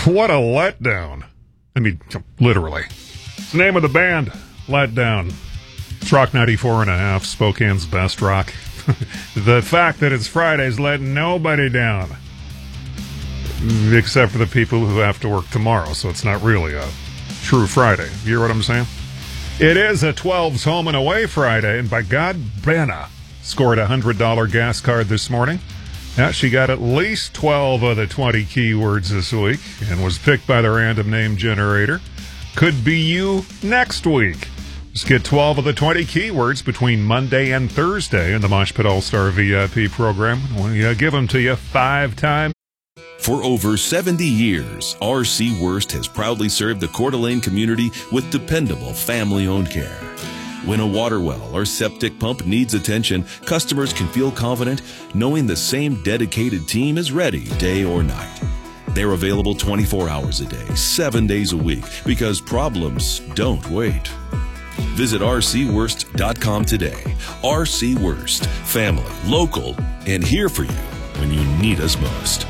What a letdown. I mean, literally. It's the name of the band, Letdown. It's Rock 94.5, Spokane's best rock. The fact that it's Friday's letting nobody down. Except for the people who have to work tomorrow, so it's not really a true Friday. You hear what I'm saying? It is a 12's home and away Friday, and by God, Brenna scored a $100 gas card this morning. Now, she got at least 12 of the 20 keywords this week and was picked by the random name generator. Could be you next week. Just get 12 of the 20 keywords between Monday and Thursday in the Mosh Pit All-Star VIP program. We give them to you 5 times. For over 70 years, R.C. Wurst has proudly served the Coeur d'Alene community with dependable family-owned care. When a water well or septic pump needs attention, customers can feel confident knowing the same dedicated team is ready day or night. They're available 24 hours a day, 7 days a week, because problems don't wait. Visit rcwurst.com today. R.C. Wurst, family, local, and here for you when you need us most.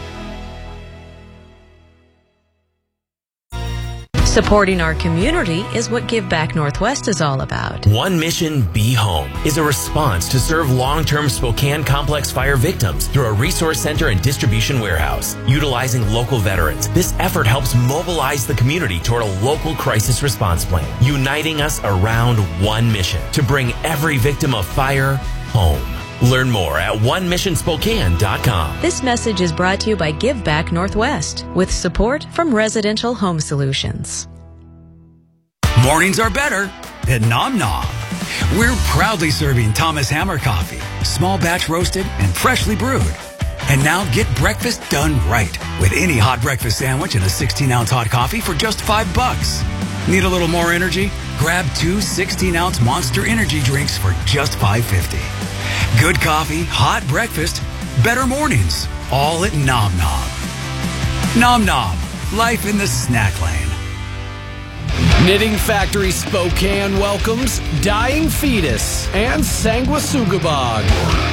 Supporting our community is what Give Back Northwest is all about. One Mission Be Home is a response to serve long-term Spokane complex fire victims through a resource center and distribution warehouse. Utilizing local veterans, this effort helps mobilize the community toward a local crisis response plan, uniting us around one mission to bring every victim of fire home. Learn more at onemissionspokane.com. This message is brought to you by Give Back Northwest with support from Residential Home Solutions. Mornings are better at Nom Nom. We're proudly serving Thomas Hammer coffee, small batch roasted and freshly brewed. And now get breakfast done right with any hot breakfast sandwich and a 16-ounce hot coffee for just $5. Need a little more energy? Grab 2 16-ounce Monster Energy drinks for just $5.50. Good coffee, hot breakfast, better mornings, all at Nom Nom. Nom Nom, life in the snack lane. Knitting Factory Spokane welcomes Dying Fetus and Sanguisugabog.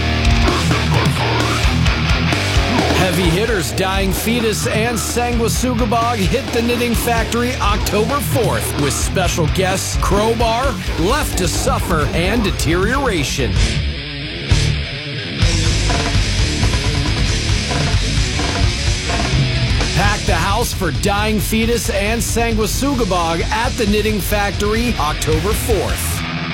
Heavy hitters Dying Fetus and Sanguisugabog hit the Knitting Factory October 4th with special guests Crowbar, Left to Suffer, and Deterioration. Pack the house for Dying Fetus and Sanguisugabog at the Knitting Factory October 4th.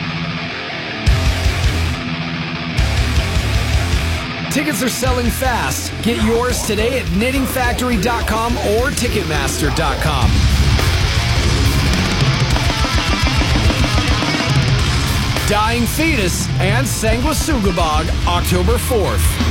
Tickets are selling fast. Get yours today at knittingfactory.com or ticketmaster.com. Dying Fetus and Sanguisugabog October 4th.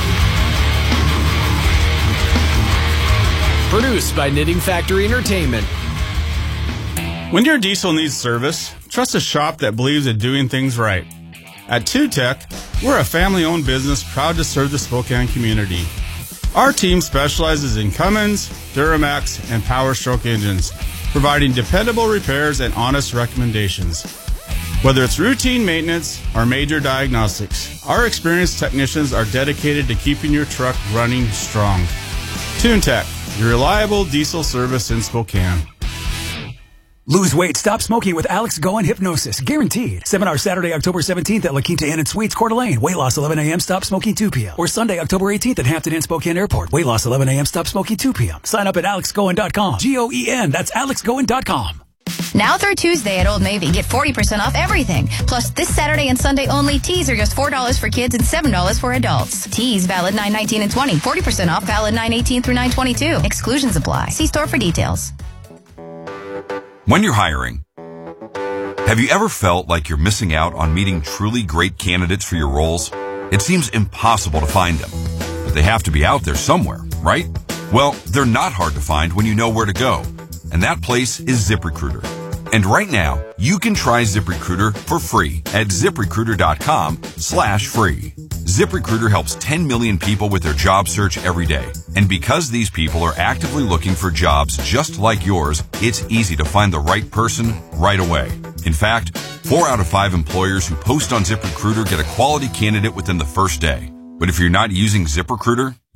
Produced by Knitting Factory Entertainment. When your diesel needs service, trust a shop that believes in doing things right. At 2Tech, we're a family-owned business proud to serve the Spokane community. Our team specializes in Cummins, Duramax, and Power Stroke engines, providing dependable repairs and honest recommendations. Whether it's routine maintenance or major diagnostics, our experienced technicians are dedicated to keeping your truck running strong. TuneTech, your reliable diesel service in Spokane. Lose weight, stop smoking with Alex Goen Hypnosis. Guaranteed. Seminar Saturday, October 17th at La Quinta Inn and Suites, Coeur d'Alene. Weight loss 11 a.m., stop smoking 2 p.m. Or Sunday, October 18th at Hampton Inn, Spokane Airport. Weight loss 11 a.m., stop smoking 2 p.m. Sign up at alexgoen.com. Goen, that's alexgoen.com. Now through Tuesday at Old Navy, get 40% off everything. Plus, this Saturday and Sunday only, tees are just $4 for kids and $7 for adults. Tees valid 9/19 and 20. 40% off valid 9/18 through 9/22. Exclusions apply. See store for details. When you're hiring, have you ever felt like you're missing out on meeting truly great candidates for your roles? It seems impossible to find them, but they have to be out there somewhere, right? Well, they're not hard to find when you know where to go, and that place is ZipRecruiter. And right now, you can try ZipRecruiter for free at ZipRecruiter.com/free. ZipRecruiter helps 10 million people with their job search every day. And because these people are actively looking for jobs just like yours, it's easy to find the right person right away. In fact, 4 out of 5 employers who post on ZipRecruiter get a quality candidate within the first day. But if you're not using ZipRecruiter,